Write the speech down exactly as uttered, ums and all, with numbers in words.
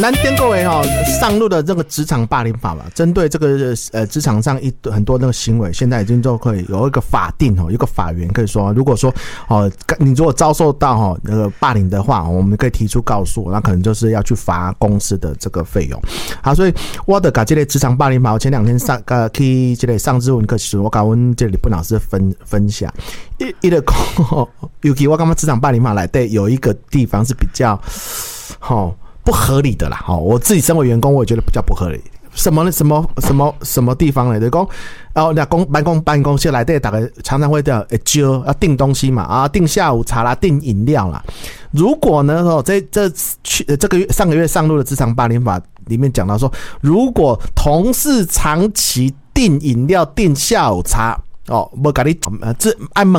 咱顶个月哈上路的这个职场霸凌法嘛，针对这个呃职场上一很多那个行为，现在已经就可以有一个法定哦，有一个法源可以说，如果说哦你如果遭受到哈那个霸凌的话，我们可以提出告诉，那可能就是要去罚公司的这个费用。好，所以我的把这个职场霸凌法，我前两天上呃去这个上日文课时，我跟我们这里本老师分分享，一一个尤其我感觉职场霸凌法来对有一个地方是比较好。哦不合理的啦，我自己身为员工，我也觉得比较不合理。什么什么什么什么地方呢？就是讲，哦，那公办公办公室来对，大概常常会这样揪要订东西嘛，啊，订下午茶啦，订饮料啦。如果呢，哦，这这去这个月上个月上路的职场霸凌法里面讲到说，如果同事长期订饮料、订下午茶，哦，无甲你呃这按问